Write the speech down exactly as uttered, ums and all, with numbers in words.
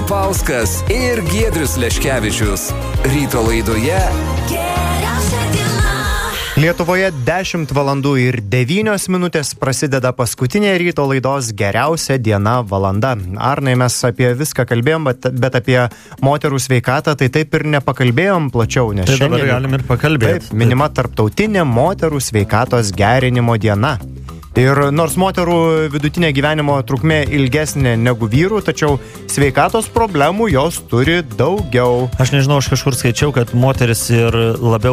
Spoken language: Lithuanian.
Pupauskas ir Giedrius Leškevičius. Ryto laidoje Geriausia diena. Lietuvoje dešimt valandų ir devynios minutės prasideda paskutinė ryto laidos Geriausia diena valanda. Arnai, mes apie viską kalbėjom, bet, bet apie moterų sveikatą tai taip ir nepakalbėjom plačiau, nes tai šiandien dabar galim ir pakalbėti. Taip, minima tarptautinė moterų sveikatos gerinimo diena. Ir nors moterų vidutinė gyvenimo trukmė ilgesnė negu vyrų, tačiau sveikatos problemų jos turi daugiau. Aš nežinau, aš kažkur skaičiau, kad moteris ir labiau